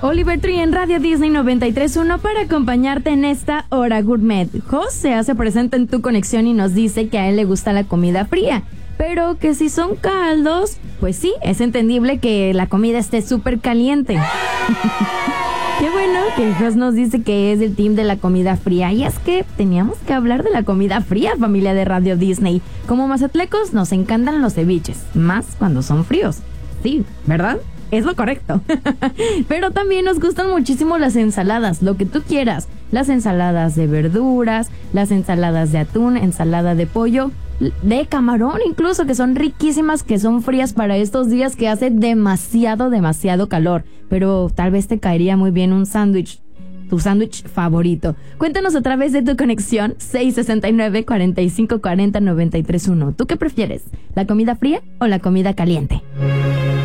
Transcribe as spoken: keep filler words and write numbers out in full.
Oliver Tree en Radio Disney noventa y tres punto uno para acompañarte en esta hora gourmet. Jos se hace presente en tu conexión y nos dice que a él le gusta la comida fría, pero que si son caldos, pues sí, es entendible que la comida esté súper caliente. Qué bueno que Jos nos dice que es el team de la comida fría. Y es que teníamos que hablar de la comida fría, familia de Radio Disney. Como mazatlecos nos encantan los ceviches, más cuando son fríos. Sí, ¿verdad? Es lo correcto. Pero también nos gustan muchísimo las ensaladas, lo que tú quieras. Las ensaladas de verduras, las ensaladas de atún, ensalada de pollo, de camarón incluso, que son riquísimas, que son frías para estos días que hace demasiado, demasiado calor. Pero tal vez te caería muy bien un sándwich, tu sándwich favorito. Cuéntanos a través de tu conexión seis sesenta y nueve, cuarenta y cinco cuarenta, noventa y tres punto uno. ¿Tú qué prefieres? ¿La comida fría o la comida caliente?